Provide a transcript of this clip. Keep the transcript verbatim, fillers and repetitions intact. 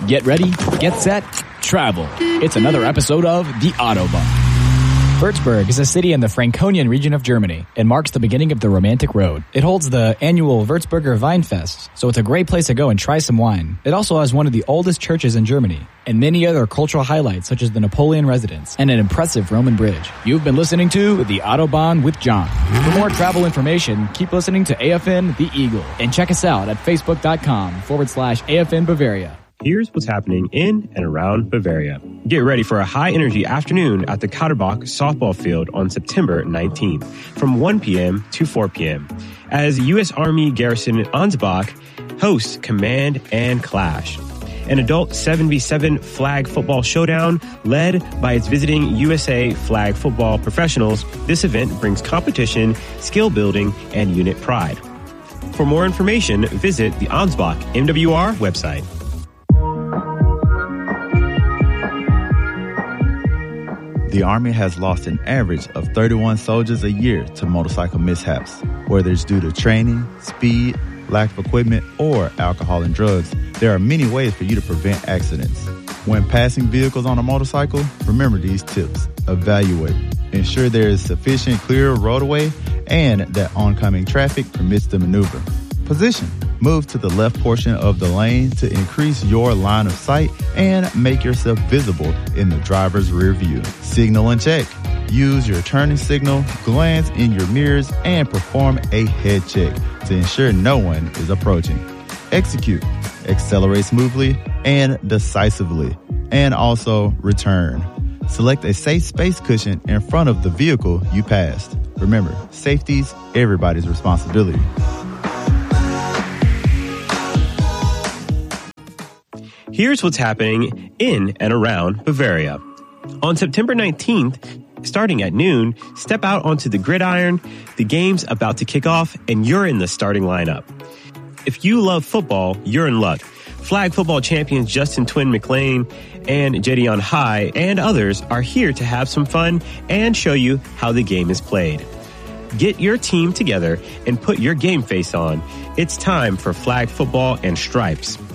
Get ready, get set, travel. It's another episode of The Autobahn. Würzburg is a city in the Franconian region of Germany and marks the beginning of the Romantic Road. It holds the annual Würzburger Weinfest, so it's a great place to go and try some wine. It also has one of the oldest churches in Germany and many other cultural highlights such as the Napoleon Residence and an impressive Roman bridge. You've been listening to The Autobahn with John. For more travel information, keep listening to A F N The Eagle and check us out at facebook.com forward slash AFN Bavaria. Here's what's happening in and around Bavaria. Get ready for a high-energy afternoon at the Kauterbach softball field on September nineteenth from one p.m. to four p.m. as U S Army Garrison Ansbach hosts Command and Clash, an adult seven v seven flag football showdown led by its visiting U S A flag football professionals. This event brings competition, skill building, and unit pride. For more information, visit the Ansbach M W R website. The Army has lost an average of thirty-one soldiers a year to motorcycle mishaps. Whether it's due to training, speed, lack of equipment, or alcohol and drugs, there are many ways for you to prevent accidents. When passing vehicles on a motorcycle, remember these tips. Evaluate. Ensure there is sufficient clear roadway and that oncoming traffic permits the maneuver. Position. Move to the left portion of the lane to increase your line of sight and make yourself visible in the driver's rear view. Signal and check. Use your turning signal, glance in your mirrors, and perform a head check to ensure no one is approaching. Execute. Accelerate smoothly and decisively. And also return. Select a safe space cushion in front of the vehicle you passed. Remember, safety's everybody's responsibility. Here's what's happening in and around Bavaria. On September nineteenth, starting at noon, step out onto the gridiron. The game's about to kick off, and you're in the starting lineup. If you love football, you're in luck. Flag football champions Justin Twin McLean and Jedion High and others are here to have some fun and show you how the game is played. Get your team together and put your game face on. It's time for flag football and stripes.